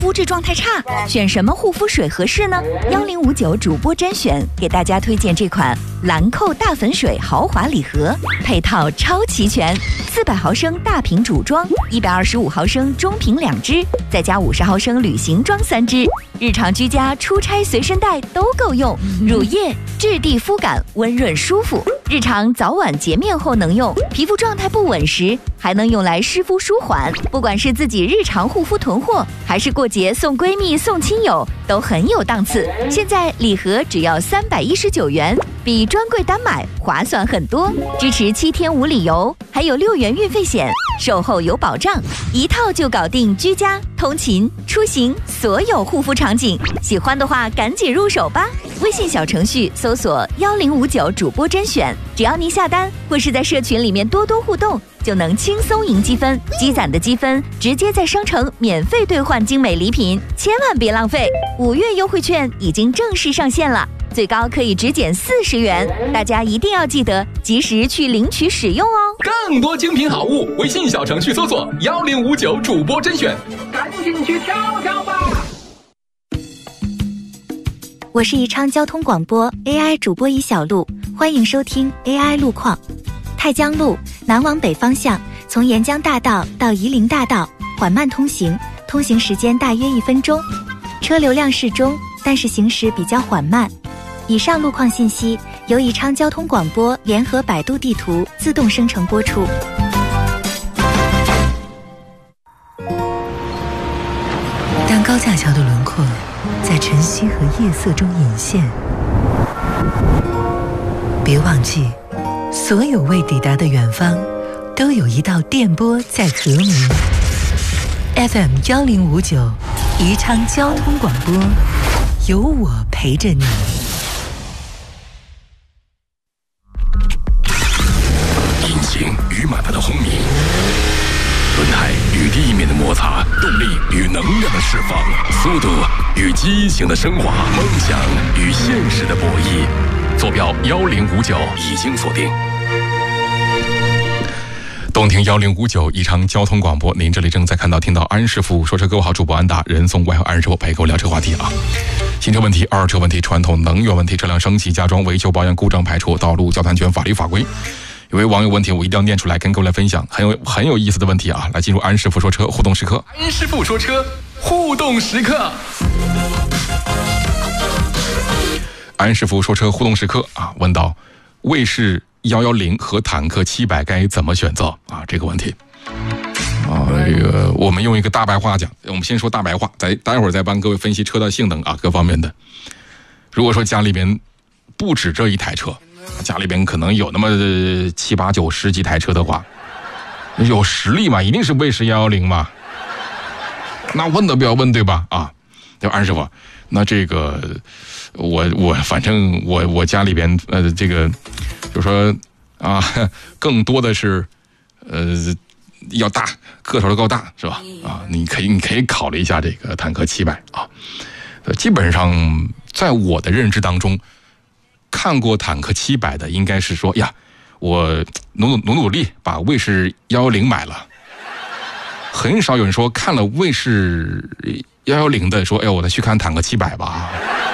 肤质状态差，选什么护肤水合适呢？1059主播甄选给大家推荐这款兰蔻大粉水豪华礼盒，配套超齐全，400毫升大瓶主装，125毫升中瓶2支，再加50毫升旅行装3支，日常居家、出差随身带都够用。乳液质地肤感温润舒服，日常早晚洁面后能用，皮肤状态不稳时还能用来湿敷舒缓。不管是自己日常护肤囤货，还是过节送闺蜜送亲友，都很有档次。现在礼盒只要319元，比专柜单买划算很多，支持7天无理由，还有6元运费险，售后有保障，一套就搞定居家、通勤、出行所有护肤场景。喜欢的话赶紧入手吧！微信小程序搜索1059主播甄选，只要您下单或是在社群里面多多互动，就能轻松赢积分，积攒的积分直接在商城免费兑换精美礼品，千万别浪费！5月优惠券已经正式上线了，最高可以直减40元，大家一定要记得及时去领取使用哦。 更多精品好物，微信小程序搜索1059主播甄选， 赶紧去挑挑吧！ 我是宜昌交通广播 AI 主播宜小璐，欢迎收听 AI 路况。太江路南往北方向，从沿江大道到夷陵大道缓慢通行，通行时间大约1分钟，车流量适中，但是行驶比较缓慢。以上路况信息由宜昌交通广播联合百度地图自动生成播出。 当高架桥的轮廓在晨曦和夜色中隐现，别忘记，所有未抵达的远方，都有一道电波在和鸣。FM 1059，宜昌交通广播，有我陪着你。 引擎与马达的轰鸣，轮胎与地面的摩擦，动力与能量的释放，速度与激情的升华，梦想与现实的博弈。坐标1059已经锁定。动听1059宜昌交通广播，您这里正在听到安师傅说车。各位好，主播安达，人送外号安师傅，陪各位聊车话题啊。新车问题、二手车问题、传统能源问题、车辆升级加装、维修保养、故障排除、道路交通安全、法律法规。有位网友问题，我一定要念出来跟各位来分享，很有意思的问题啊！来进入安师傅说车互动时刻。安师傅说车互动时刻。安师傅说车互动时刻啊，问到卫士110和坦克700该怎么选择啊？这个问题啊，这个我们用一个大白话讲，我们先说大白话，待会儿再帮各位分析车的性能啊，各方面的。如果说家里边不止这一台车，家里边可能有那么7、8、9、10几台车的话，有实力嘛，一定是卫士110嘛。那问都不要问，对吧？啊，对吧，安师傅？那这个我反正我家里边这个就说啊，更多的是要大，个头够大，是吧？啊，你可以考虑一下这个坦克700啊。基本上在我的认知当中，看过坦克700的应该是说呀，我努力把卫士110买了。很少有人说看了卫士110的说，哎呦，我再去看坦克700吧。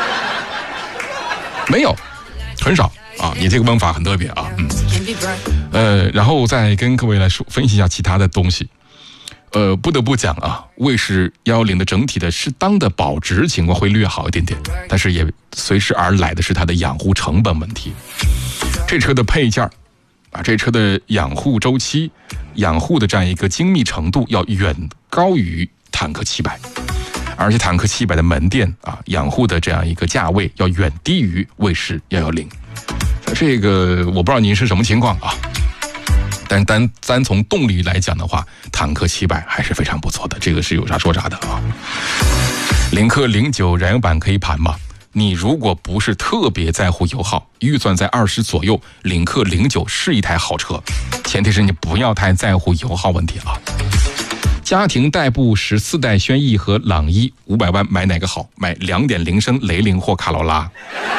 没有，很少啊。你这个问法很特别啊，然后再跟各位来说分析一下其他的东西。不得不讲啊，卫士110的整体的适当的保值情况会略好一点点，但是也随之而来的是它的养护成本问题。这车的配件啊，这车的养护周期、养护的这样一个精密程度要远高于坦克700，而且坦克700的门店啊，养护的这样一个价位要远低于卫士110。这个我不知道您是什么情况啊。但单从动力来讲的话，坦克700还是非常不错的，这个是有啥说啥的啊。领克09燃油版可以盘吗？你如果不是特别在乎油耗，预算在20左右，领克09是一台好车，前提是你不要太在乎油耗问题了。家庭代步14代轩逸和朗逸500万买哪个好？买 2.0 升雷凌或卡罗拉。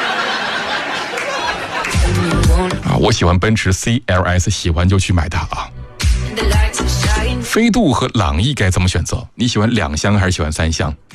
啊，我喜欢奔驰 CLS， 喜欢就去买它啊。飞度和朗逸该怎么选择？你喜欢2厢还是喜欢3厢？